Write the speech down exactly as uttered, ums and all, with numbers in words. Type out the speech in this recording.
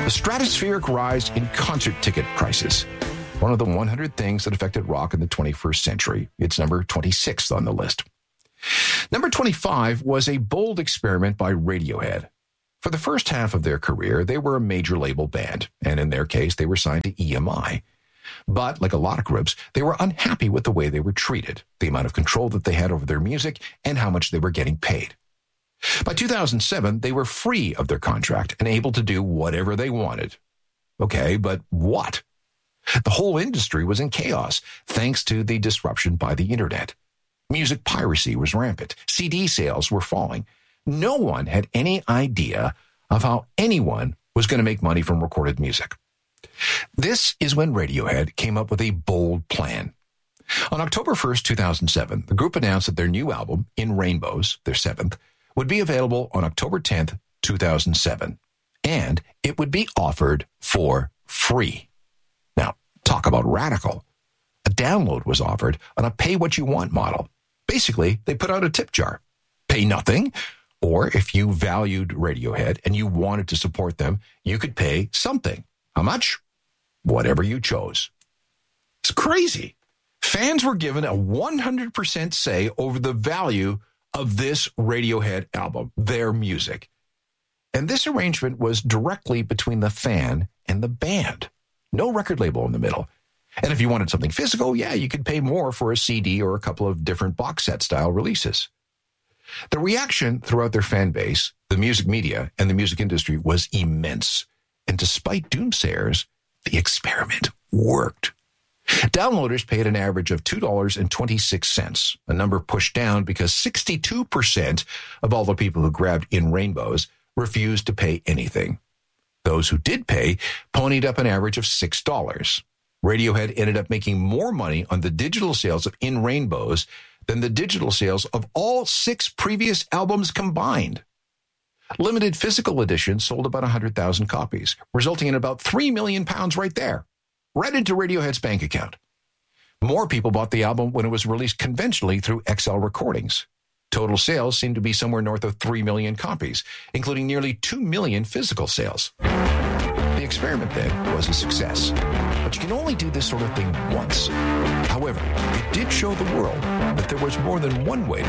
The stratospheric rise in concert ticket prices. One of the one hundred things that affected rock in the twenty-first century. It's number twenty-sixth on the list. Number twenty-five was a bold experiment by Radiohead. For the first half of their career, they were a major label band, and in their case, they were signed to E M I. But, like a lot of groups, they were unhappy with the way they were treated, the amount of control that they had over their music, and how much they were getting paid. By two thousand seven, they were free of their contract and able to do whatever they wanted. Okay, but what? The whole industry was in chaos, thanks to the disruption by the internet. Music piracy was rampant. C D sales were falling. No one had any idea of how anyone was going to make money from recorded music. This is when Radiohead came up with a bold plan. On October first, two thousand seven, the group announced that their new album, In Rainbows, their seventh, would be available on October tenth, two thousand seven, and it would be offered for free. Now, talk about radical. A download was offered on a pay-what-you-want model. Basically, they put out a tip jar. Pay nothing, or if you valued Radiohead and you wanted to support them, you could pay something. How much? Whatever you chose. It's crazy. Fans were given a one hundred percent say over the value of this Radiohead album, their music. And this arrangement was directly between the fan and the band. No record label in the middle. And if you wanted something physical, yeah, you could pay more for a C D or a couple of different box set style releases. The reaction throughout their fan base, the music media, and the music industry was immense. And despite doomsayers, the experiment worked. Downloaders paid an average of two dollars and twenty-six cents, a number pushed down because sixty-two percent of all the people who grabbed In Rainbows refused to pay anything. Those who did pay ponied up an average of six dollars. Radiohead ended up making more money on the digital sales of In Rainbows than the digital sales of all six previous albums combined. Limited physical editions sold about one hundred thousand copies, resulting in about three million pounds right there, right into Radiohead's bank account. More people bought the album when it was released conventionally through X L Recordings. Total sales seem to be somewhere north of three million copies, including nearly two million physical sales. The experiment then was a success, but you can only do this sort of thing once. However, it did show the world that there was more than one way to